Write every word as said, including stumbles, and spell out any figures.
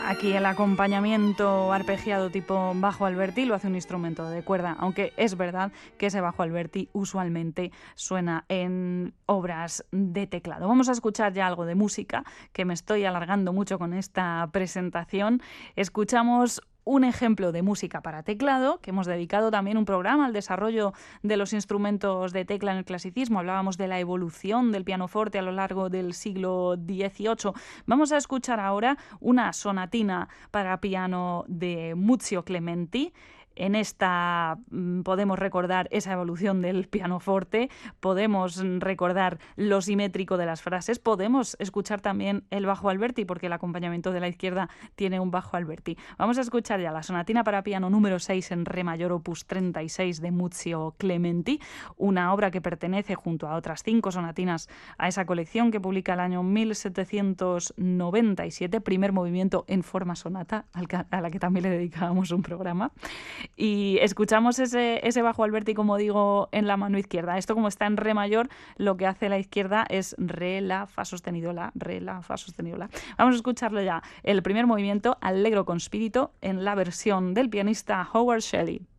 Aquí el acompañamiento arpegiado tipo bajo Alberti lo hace un instrumento de cuerda, aunque es verdad que ese bajo Alberti usualmente suena en obras de teclado. Vamos a escuchar ya algo de música, que me estoy alargando mucho con esta presentación. Escuchamos un ejemplo de música para teclado, que hemos dedicado también un programa al desarrollo de los instrumentos de tecla en el clasicismo. Hablábamos de la evolución del pianoforte a lo largo del siglo dieciocho. Vamos a escuchar ahora una sonatina para piano de Muzio Clementi. En esta mmm, podemos recordar esa evolución del pianoforte, podemos recordar lo simétrico de las frases, podemos escuchar también el bajo Alberti, porque el acompañamiento de la izquierda tiene un bajo Alberti. Vamos a escuchar ya la sonatina para piano número seis en re mayor opus treinta y seis de Muzio Clementi, una obra que pertenece junto a otras cinco sonatinas a esa colección que publica el año mil setecientos noventa y siete, primer movimiento en forma sonata, a la que también le dedicábamos un programa. Y escuchamos ese, ese bajo Alberti, como digo, en la mano izquierda. Esto, como está en re mayor, lo que hace la izquierda es re, la, fa sostenido, la, re, la, fa sostenido, la. Vamos a escucharlo ya. El primer movimiento, Allegro con spirito, en la versión del pianista Howard Shelley.